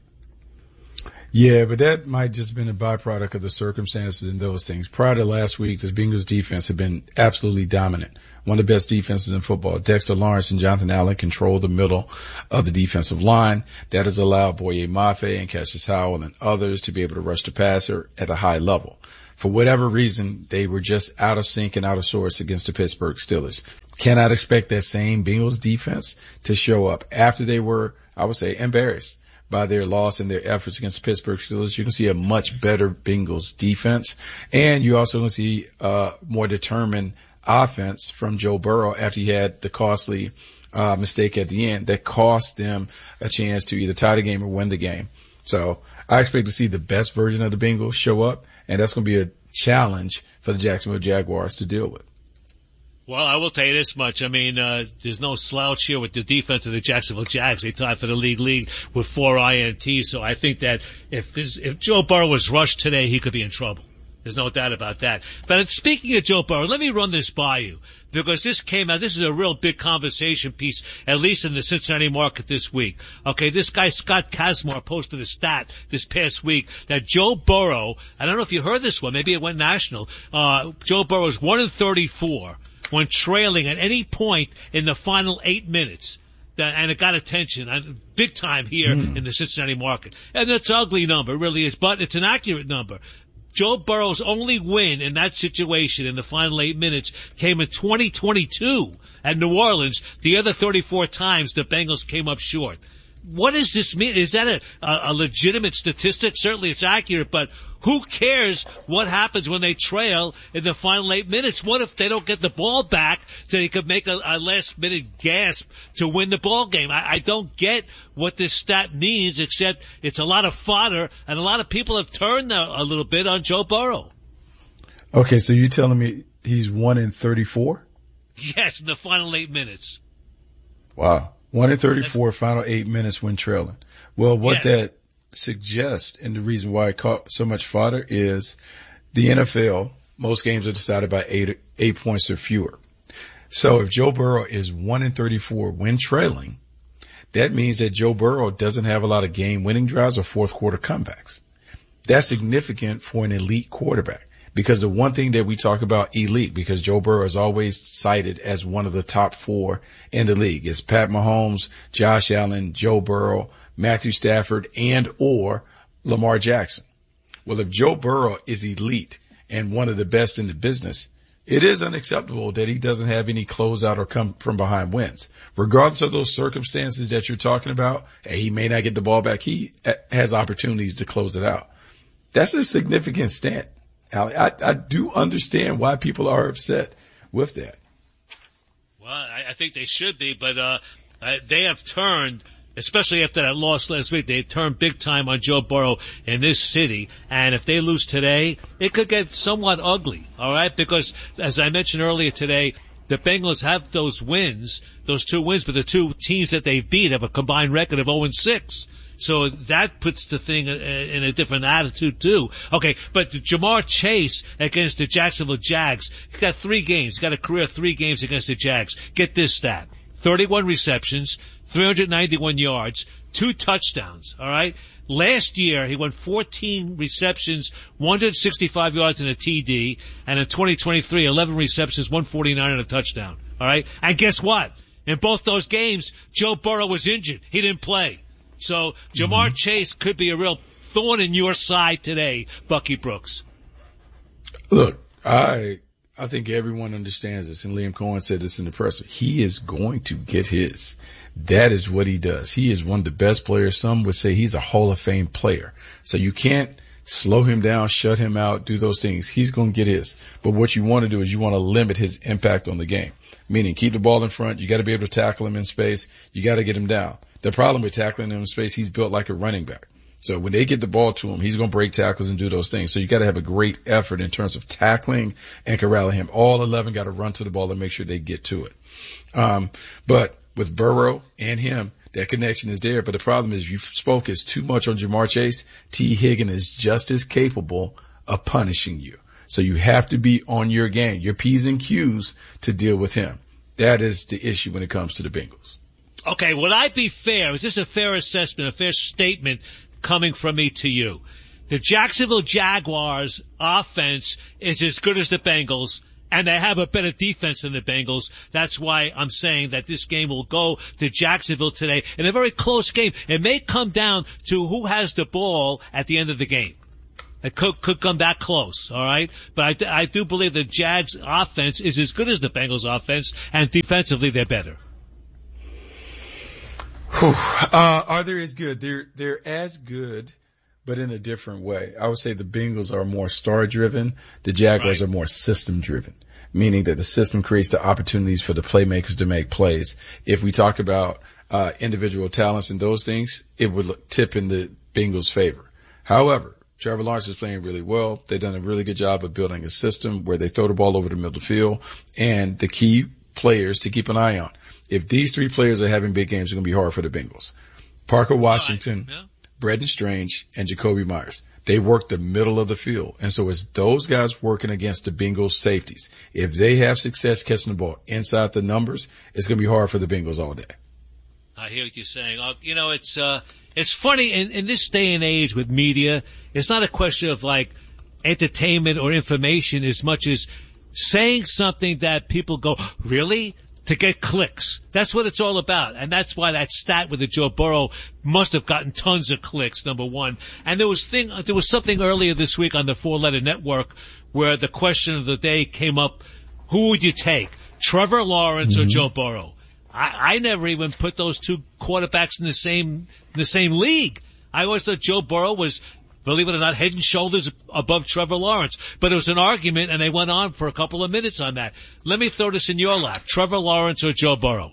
Yeah, but that might just have been a byproduct of the circumstances and those things. Prior to last week, this Bengals defense had been absolutely dominant. One of the best defenses in football. Dexter Lawrence and Jonathan Allen controlled the middle of the defensive line. That has allowed Boye Mafe and Cassius Howell and others to be able to rush the passer at a high level. For whatever reason, they were just out of sync and out of sorts against the Pittsburgh Steelers. Cannot expect that same Bengals defense to show up after they were, I would say, embarrassed by their loss and their efforts against the Pittsburgh Steelers. You can see a much better Bengals defense. And you also can see uh more determined offense from Joe Burrow after he had the costly uh mistake at the end that cost them a chance to either tie the game or win the game. So I expect to see the best version of the Bengals show up, and that's going to be a challenge for the Jacksonville Jaguars to deal with. Well, I will tell you this much. I mean, uh, there's no slouch here with the defense of the Jacksonville Jags. They tied for the league lead with four I N Ts. So I think that if this, if Joe Burrow was rushed today, he could be in trouble. There's no doubt about that. But speaking of Joe Burrow, let me run this by you, because this came out, this is a real big conversation piece, at least in the Cincinnati market this week. Okay, this guy Scott Kazmar posted a stat this past week that Joe Burrow, I don't know if you heard this one, maybe it went national, uh, Joe Burrow's one in thirty-four when trailing at any point in the final eight minutes. That, and it got attention, uh, big time here mm. in the Cincinnati market. And it's an ugly number, it really is, but it's an accurate number. Joe Burrow's only win in that situation in the final eight minutes came in twenty twenty-two at New Orleans. The other thirty-four times the Bengals came up short. What does this mean? Is that a, a, a legitimate statistic? Certainly it's accurate, but who cares what happens when they trail in the final eight minutes? What if they don't get the ball back so they could make a, a last minute gasp to win the ball game? I, I don't get what this stat means, except it's a lot of fodder, and a lot of people have turned a, a little bit on Joe Burrow. Okay, so you're telling me he's one in thirty-four? Yes, in the final eight minutes. Wow. one in thirty-four, That's, final eight minutes when trailing. Well, what yes. that suggests, and the reason why it caught so much fodder, is the N F L, most games are decided by eight, eight points or fewer. So if Joe Burrow is one in thirty-four when trailing, that means that Joe Burrow doesn't have a lot of game-winning drives or fourth-quarter comebacks. That's significant for an elite quarterback. Because the one thing that we talk about elite, because Joe Burrow is always cited as one of the top four in the league, is Pat Mahomes, Josh Allen, Joe Burrow, Matthew Stafford, and or Lamar Jackson. Well, if Joe Burrow is elite and one of the best in the business, it is unacceptable that he doesn't have any closeout or come from behind wins. Regardless of those circumstances that you're talking about, he may not get the ball back. He has opportunities to close it out. That's a significant stat. I, I do understand why people are upset with that. Well, I, I think they should be, but uh, they have turned, especially after that loss last week, they turned big time on Joe Burrow in this city. And if they lose today, it could get somewhat ugly, all right? Because, as I mentioned earlier today, the Bengals have those wins, those two wins, but the two teams that they beat have a combined record of oh and six. So that puts the thing in a different attitude too. Okay, but Jamar Chase against the Jacksonville Jags, he got three games. He got a career three games against the Jags. Get this stat. thirty-one receptions, three hundred ninety-one yards, two touchdowns, all right? Last year, he went fourteen receptions, one hundred sixty-five yards and a T D, and in twenty twenty-three, eleven receptions, one forty-nine and a touchdown, all right? And guess what? In both those games, Joe Burrow was injured. He didn't play. So Jamar mm-hmm. Chase could be a real thorn in your side today, Bucky Brooks. Look, I I think everyone understands this, and Liam Cohen said this in the presser. He is going to get his. That is what he does. He is one of the best players. Some would say he's a Hall of Fame player. So you can't slow him down, shut him out, do those things. He's going to get his. But what you want to do is you want to limit his impact on the game, meaning keep the ball in front. You got to be able to tackle him in space. You got to get him down. The problem with tackling him in space, he's built like a running back. So when they get the ball to him, he's going to break tackles and do those things. So you got to have a great effort in terms of tackling and corralling him. All eleven got to run to the ball and make sure they get to it. Um, but with Burrow and him, that connection is there. But the problem is, if you focus too much on Jamar Chase, T. Higgins is just as capable of punishing you. So you have to be on your game, your P's and Q's to deal with him. That is the issue when it comes to the Bengals. Okay, would I be fair? Is this a fair assessment, a fair statement coming from me to you? The Jacksonville Jaguars offense is as good as the Bengals, and they have a better defense than the Bengals. That's why I'm saying that this game will go to Jacksonville today in a very close game. It may come down to who has the ball at the end of the game. It could, could come that close, all right? But I, I do believe the Jags offense is as good as the Bengals offense, and defensively they're better. Whew. Uh, are they as good? They're, they're as good, but in a different way. I would say the Bengals are more star driven. The Jaguars right. are more system driven, meaning that the system creates the opportunities for the playmakers to make plays. If we talk about, uh, individual talents and those things, it would tip in the Bengals' favor. However, Trevor Lawrence is playing really well. They've done a really good job of building a system where they throw the ball over the middle of the field, and the key players to keep an eye on. If these three players are having big games, it's going to be hard for the Bengals. Parker Washington, right. yeah. Brendan Strange, and Jacoby Myers. They work the middle of the field. And so it's those guys working against the Bengals safeties. If they have success catching the ball inside the numbers, it's going to be hard for the Bengals all day. I hear what you're saying. Uh, you know, it's, uh, it's funny in, in this day and age with media, it's not a question of like entertainment or information as much as saying something that people go, really? To get clicks. That's what it's all about. And that's why that stat with the Joe Burrow must have gotten tons of clicks, number one. And there was thing, there was something earlier this week on the Four Letter Network where the question of the day came up, who would you take? Trevor Lawrence mm-hmm. or Joe Burrow? I, I never even put those two quarterbacks in the same, in the same league. I always thought Joe Burrow was, believe it or not, head and shoulders above Trevor Lawrence. But it was an argument, and they went on for a couple of minutes on that. Let me throw this in your lap. Trevor Lawrence or Joe Burrow?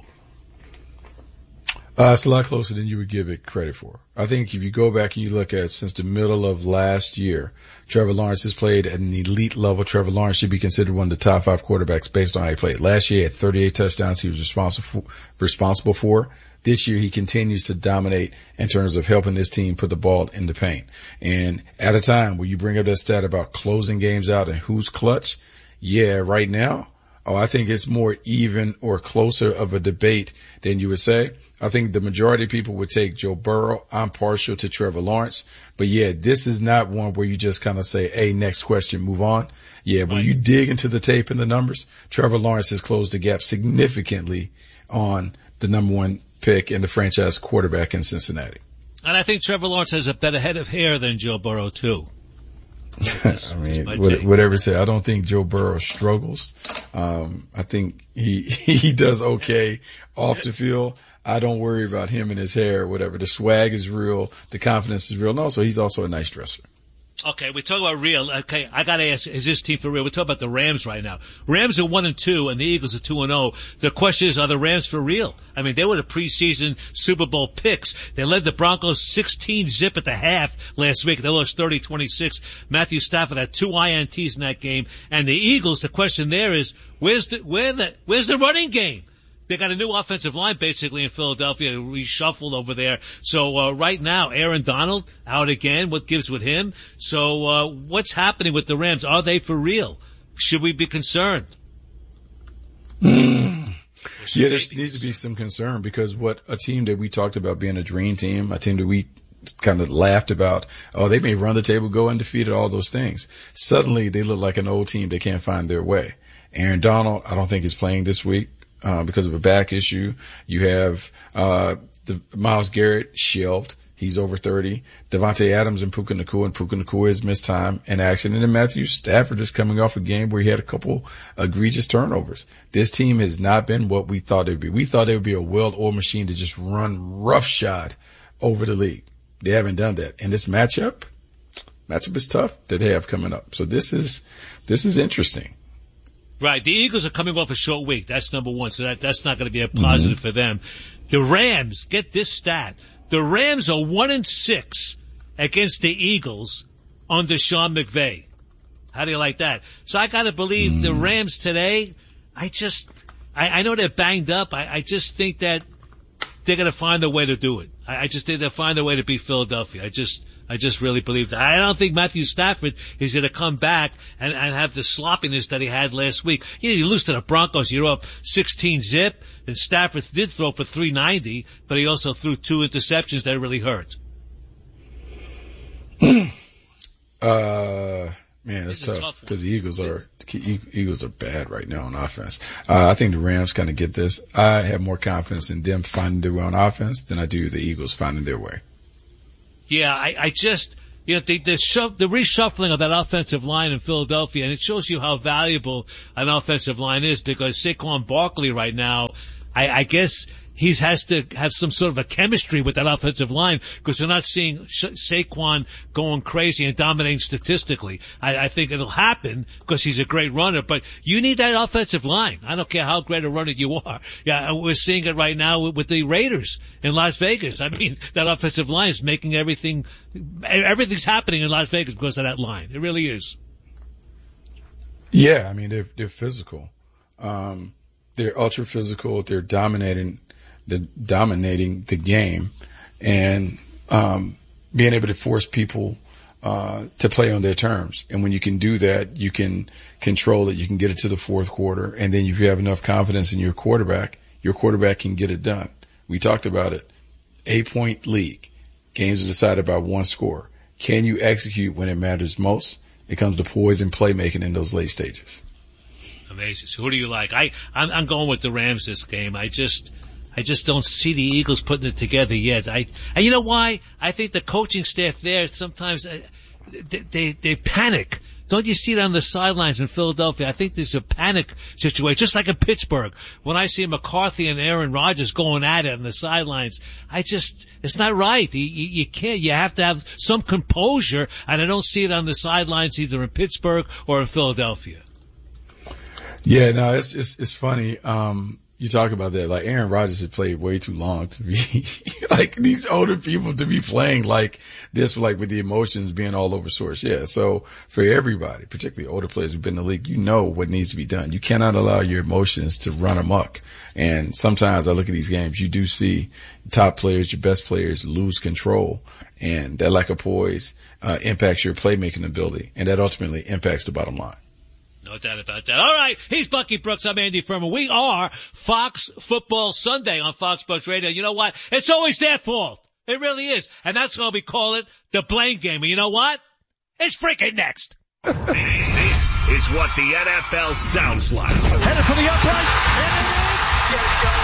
Uh, it's a lot closer than you would give it credit for. I think if you go back and you look at since the middle of last year, Trevor Lawrence has played at an elite level. Trevor Lawrence should be considered one of the top five quarterbacks based on how he played. Last year, he had thirty-eight touchdowns he was responsible for, responsible for. This year, he continues to dominate in terms of helping this team put the ball in the paint. And at a time where you bring up that stat about closing games out and who's clutch, yeah, right now, oh, I think it's more even or closer of a debate than you would say. I think the majority of people would take Joe Burrow. I'm partial to Trevor Lawrence. But yeah, this is not one where you just kind of say, hey, next question, move on. Yeah, when you dig into the tape and the numbers, Trevor Lawrence has closed the gap significantly on the number one pick and the franchise quarterback in Cincinnati. And I think Trevor Lawrence has a better head of hair than Joe Burrow, too. I mean, whatever say. I don't think Joe Burrow struggles. Um, I think he, he does okay off the field. I don't worry about him and his hair or whatever. The swag is real. The confidence is real. And also, he's also a nice dresser. Okay, we talk about real. Okay, I gotta ask, is this team for real? We're talking about the Rams right now. Rams are one and two, and the Eagles are two and oh. The question is, are the Rams for real? I mean, they were the preseason Super Bowl picks. They led the Broncos sixteen zip at the half last week. They lost thirty twenty-six. Matthew Stafford had two I N Ts in that game. And the Eagles, the question there is, where's the, where the, where's the running game? They got a new offensive line basically in Philadelphia, reshuffled over there. So, uh, right now, Aaron Donald out again. What gives with him? So, uh, what's happening with the Rams? Are they for real? Should we be concerned? Mm. Yeah, there needs to be some concern because what a team that we talked about being a dream team, a team that we kind of laughed about, oh, they may run the table, go undefeated, all those things. Suddenly they look like an old team that can't find their way. Aaron Donald, I don't think is playing this week. Uh, because of a back issue. You have, uh, the Myles Garrett shelved. He's over thirty. Devontae Adams and Puka Nacua, and Puka Nacua has missed time in action. And then Matthew Stafford is coming off a game where he had a couple egregious turnovers. This team has not been what we thought it would be. We thought it would be a well-oiled machine to just run roughshod over the league. They haven't done that. And this matchup, matchup is tough that they have coming up. So this is, this is interesting. Right. The Eagles are coming off a short week. That's number one. So that, that's not going to be a positive mm-hmm. for them. The Rams, get this stat. The Rams are one and six against the Eagles under Sean McVay. How do you like that? So I gotta believe mm. the Rams today, I just, I, I know they're banged up. I, I just think that they're gonna find a way to do it. I, I just think they'll find a way to beat Philadelphia. I just, I just really believe that. I don't think Matthew Stafford is going to come back and, and have the sloppiness that he had last week. You know, you lose to the Broncos, you're up sixteen zip, and Stafford did throw for three ninety, but he also threw two interceptions that really hurt. uh, man, it's tough because the Eagles are, the Eagles are bad right now on offense. Uh, I think the Rams kind of get this. I have more confidence in them finding their way on offense than I do the Eagles finding their way. Yeah, I, I just, you know, the, the, shuff, the reshuffling of that offensive line in Philadelphia, and it shows you how valuable an offensive line is because Saquon Barkley right now, I, I guess he has to have some sort of a chemistry with that offensive line because we're not seeing Sa- Saquon going crazy and dominating statistically. I, I think it'll happen because he's a great runner, but you need that offensive line. I don't care how great a runner you are. Yeah, we're seeing it right now with, with the Raiders in Las Vegas. I mean, that offensive line is making everything, everything's happening in Las Vegas because of that line. It really is. Yeah, I mean, they're, they're physical. Um, they're ultra physical. They're dominating. The dominating the game and um being able to force people uh to play on their terms. And when you can do that, you can control it. You can get it to the fourth quarter. And then if you have enough confidence in your quarterback, your quarterback can get it done. We talked about it. Eight point league. Games are decided by one score. Can you execute when it matters most? It comes to poise and playmaking in those late stages. Amazing. So who do you like? I, I'm, I'm going with the Rams this game. I just, I just don't see the Eagles putting it together yet. I, and you know why? I think the coaching staff there sometimes uh, they, they they panic. Don't you see it on the sidelines in Philadelphia? I think there's a panic situation, just like in Pittsburgh. When I see McCarthy and Aaron Rodgers going at it on the sidelines, I just, it's not right. You, you, you can't, you have to have some composure, and I don't see it on the sidelines either in Pittsburgh or in Philadelphia. Yeah, no, it's, it's, it's funny. Um, you talk about that. Like Aaron Rodgers has played way too long to be like these older people to be playing like this, like with the emotions being all over source. Yeah. So for everybody, particularly older players who've been in the league, you know what needs to be done. You cannot allow your emotions to run amok. And sometimes I look at these games, you do see top players, your best players lose control, and that lack of poise, uh, impacts your playmaking ability, and that ultimately impacts the bottom line. No doubt about that. All right. He's Bucky Brooks. I'm Andy Furman. We are Fox Football Sunday on Fox Sports Radio. You know what? It's always their fault. It really is. And that's why we call it the blame game. And you know what? It's freaking next. This is what the N F L sounds like. Headed for the uprights.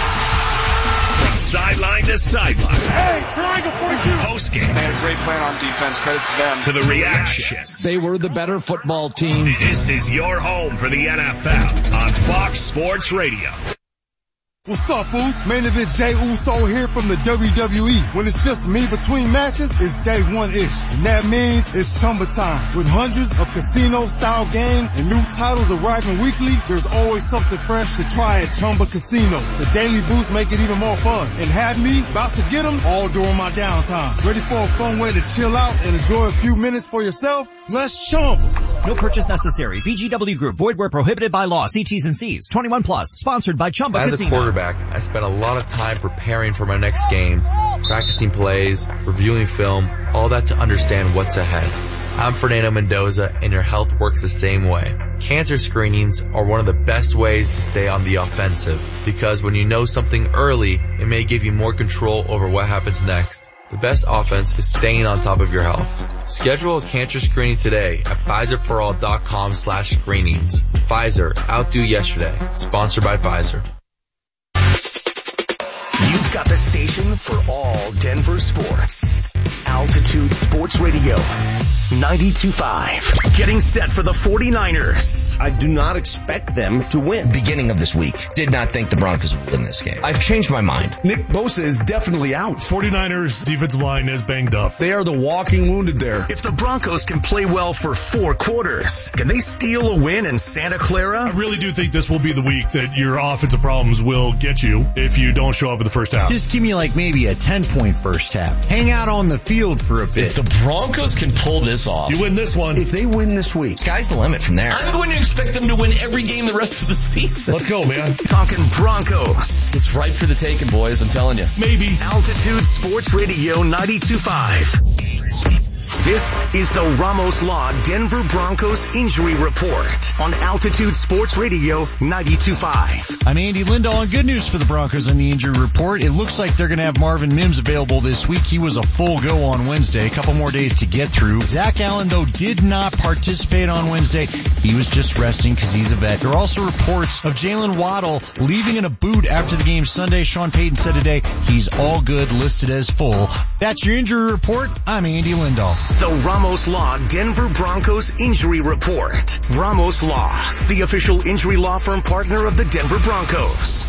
From sideline to sideline. Hey, triangle forty-two. Post game. They had a great plan on defense. Credit to them. To the reactions. They were the better football team. This is your home for the N F L on Fox Sports Radio. What's up, fools? Main event Jey Uso here from the W W E. When it's just me between matches, it's day one-ish. And that means it's Chumba time. With hundreds of casino-style games and new titles arriving weekly, there's always something fresh to try at Chumba Casino. The daily boosts make it even more fun. And have me about to get them all during my downtime. Ready for a fun way to chill out and enjoy a few minutes for yourself? Let's Chumba. No purchase necessary. V G W Group. Void where prohibited by law. See T's and C's. twenty-one plus. Sponsored by Chumba As Casino. a quarterback, I spent a lot of time preparing for my next game, practicing plays, reviewing film, all that to understand what's ahead. I'm Fernando Mendoza, and your health works the same way. Cancer screenings are one of the best ways to stay on the offensive, because when you know something early, it may give you more control over what happens next. The best offense is staying on top of your health. Schedule a cancer screening today at Pfizer For All dot com slash screenings. Pfizer, outdo yesterday. Sponsored by Pfizer. You've got the station for all Denver sports. Altitude Sports Radio, ninety-two point five. Getting set for the forty-niners. I do not expect them to win. Beginning of this week, did not think the Broncos would win this game. I've changed my mind. Nick Bosa is definitely out. forty-niners defensive line is banged up. They are the walking wounded there. If the Broncos can play well for four quarters, can they steal a win in Santa Clara? I really do think this will be the week that your offensive problems will get you if you don't show up in the first first half. Just give me like maybe a ten-point first half. Hang out on the field for a bit. If the Broncos can pull this off, you win this one. If they win this week, sky's the limit from there. I'm going to expect them to win every game the rest of the season. Let's go, man. Talking Broncos. it's ripe for the taking, boys. I'm telling you. Maybe. Altitude Sports Radio ninety-two point five. This is the Ramos Law Denver Broncos Injury Report on Altitude Sports Radio ninety-two point five. I'm Andy Lindahl, and good news for the Broncos on the injury report. It looks like they're going to have Marvin Mims available this week. He was a full go on Wednesday, a couple more days to get through. Zach Allen, though, did not participate on Wednesday. He was just resting because he's a vet. There are also reports of Jalen Waddle leaving in a boot after the game Sunday. Sean Payton said today he's all good, listed as full. That's your injury report. I'm Andy Lindahl. The Ramos Law Denver Broncos Injury Report. Ramos Law, the official injury law firm partner of the Denver Broncos.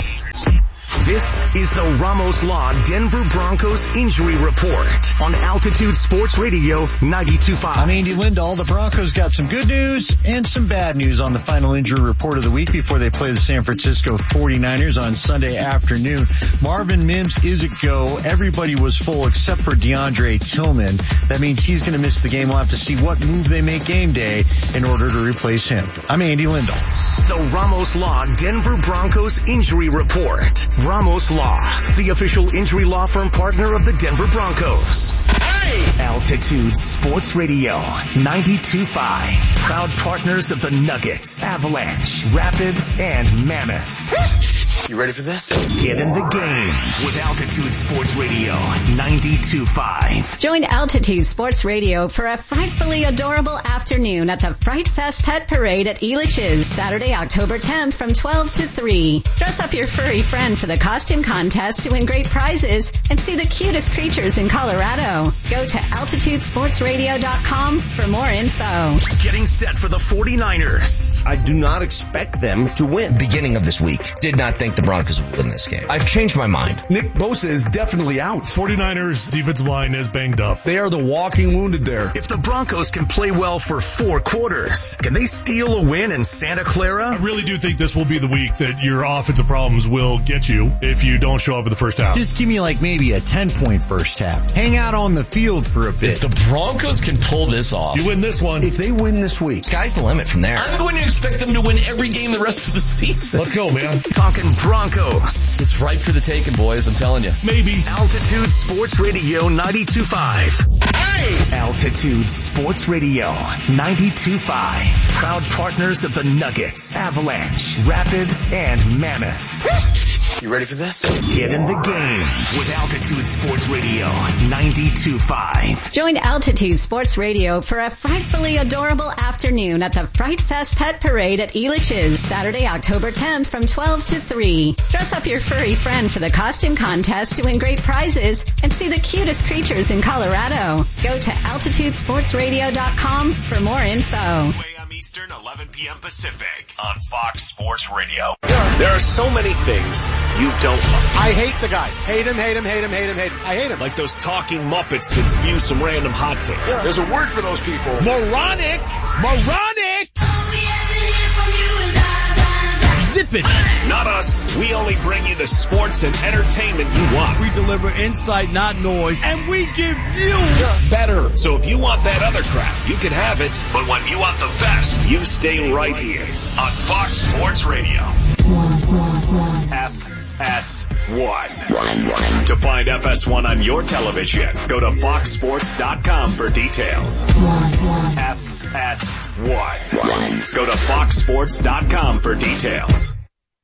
This is the Ramos Law Denver Broncos Injury Report on Altitude Sports Radio ninety-two point five. I'm Andy Lindahl. The Broncos got some good news and some bad news on the final injury report of the week before they play the San Francisco forty-niners on Sunday afternoon. Marvin Mims is a go. Everybody was full except for DeAndre Tillman. That means he's going to miss the game. We'll have to see what move they make game day in order to replace him. I'm Andy Lindahl. The Ramos Law Denver Broncos Injury Report. Ramos Law, the official injury law firm partner of the Denver Broncos. Hey! Altitude Sports Radio ninety-two point five. Proud partners of the Nuggets, Avalanche, Rapids, and Mammoth. You ready for this? Get in the game with Altitude Sports Radio ninety-two point five. Join Altitude Sports Radio for a frightfully adorable afternoon at the Fright Fest Pet Parade at Elitch's, Saturday, October tenth from twelve to three. Dress up your furry friend for the costume contest to win great prizes and see the cutest creatures in Colorado. Go to altitude sports radio dot com for more info. Getting set for the forty-niners. I do not expect them to win. Beginning of this week, did not think the Broncos would win this game. I've changed my mind. Nick Bosa is definitely out. forty-niners defensive line is banged up. They are the walking wounded there. If the Broncos can play well for four quarters, can they steal a win in Santa Clara? I really do think this will be the week that your offensive problems will get you if you don't show up in the first half. Just give me like maybe a ten-point first half. Hang out on the field for a bit. If the Broncos can pull this off, you win this one. If they win this week, sky's the limit from there. I'm going to expect them to win every game the rest of the season. Let's go, man. Talking Broncos. it's ripe for the taking, boys. I'm telling you. Maybe. Altitude Sports Radio ninety-two point five. Hey! Altitude Sports Radio ninety-two point five. Proud partners of the Nuggets, Avalanche, Rapids, and Mammoth. You ready for this? Get in the game with Altitude Sports Radio ninety-two point five. Join Altitude Sports Radio for a frightfully adorable afternoon at the Fright Fest Pet Parade at Elitch's, Saturday, October tenth from twelve to three. Dress up your furry friend for the costume contest to win great prizes and see the cutest creatures in Colorado. Go to altitude sports radio dot com for more info. Eastern, eleven p.m. Pacific on Fox Sports Radio. There are so many things you don't love. I hate the guy. Hate him, hate him, hate him, hate him, hate him. I hate him. Like those talking Muppets that spew some random hot takes. Yeah. There's a word for those people. Moronic! Moronic! Zip it! Not us. We only bring you the sports and entertainment you want. We deliver insight, not noise, and we give you better. So if you want that other crap, you can have it. But when you want the best, you stay right here on Fox Sports Radio. F S one. To find F S one on your television, go to fox sports dot com for details. F S one. Go to fox sports dot com for details.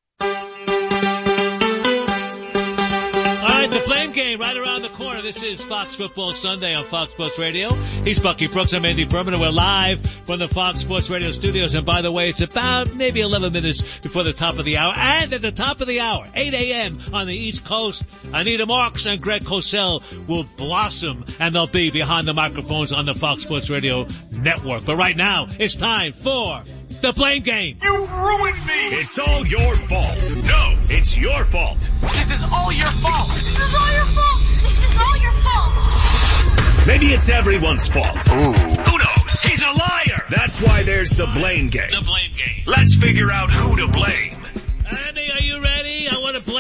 All right, the Flame Game right around the corner. This is Fox Football Sunday on Fox Sports Radio. He's Bucky Brooks. I'm Andy Berman, and we're live from the Fox Sports Radio studios. And by the way, it's about maybe eleven minutes before the top of the hour. And at the top of the hour, eight a.m. on the East Coast, Anita Marks and Greg Cosell will blossom, and they'll be behind the microphones on the Fox Sports Radio network. But right now, it's time for the Blame Game. You ruined me! It's all your fault. No, it's your fault. This is all your fault. This is all your fault. This is all your fault. Maybe it's everyone's fault. Ooh. Who knows? He's a liar. That's why there's the Blame Game. The Blame Game. Let's figure out who to blame. Andy, are you ready? I want to blame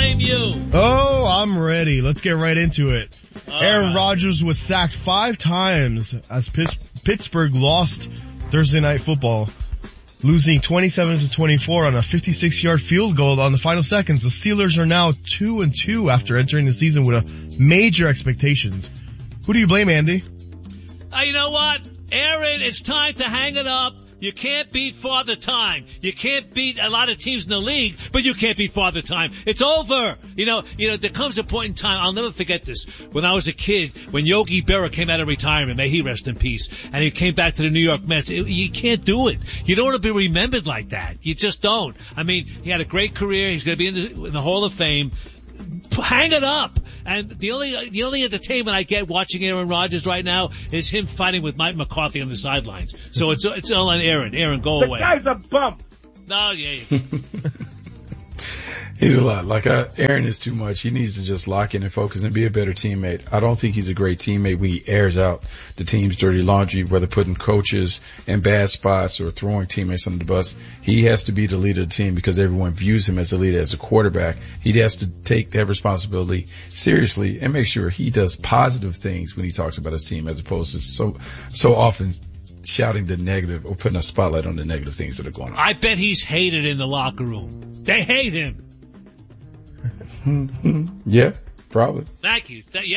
blame you. Oh, I'm ready. Let's get right into it. All Aaron right. Rodgers was sacked five times as Pitts- Pittsburgh lost Thursday Night Football, losing twenty-seven to twenty-four on a fifty-six yard field goal on the final seconds. The Steelers are now two and two after entering the season with a major expectations. Who do you blame, Andy? Uh, you know what? Aaron, it's time to hang it up. You can't beat Father Time. You can't beat a lot of teams in the league, but you can't beat Father Time. It's over. You know, you know, there comes a point in time, I'll never forget this. When I was a kid, when Yogi Berra came out of retirement, may he rest in peace, and he came back to the New York Mets, it, you can't do it. You don't want to be remembered like that. You just don't. I mean, he had a great career. He's going to be in the, in the Hall of Fame. Hang it up. And the only the only entertainment I get watching Aaron Rodgers right now is him fighting with Mike McCarthy on the sidelines. So it's it's all on Aaron. Aaron, go the away. The guy's a bump. No, yeah. yeah. He's a lot. Like, uh, Aaron is too much. He needs to just lock in and focus and be a better teammate. I don't think he's a great teammate when he airs out the team's dirty laundry, whether putting coaches in bad spots or throwing teammates under the bus. He has to be the leader of the team because everyone views him as the leader, as a quarterback. He has to take that responsibility seriously and make sure he does positive things when he talks about his team, as opposed to so, so often shouting the negative or putting a spotlight on the negative things that are going on. I bet he's hated in the locker room. They hate him. Yeah, probably. Thank you. Th- yeah.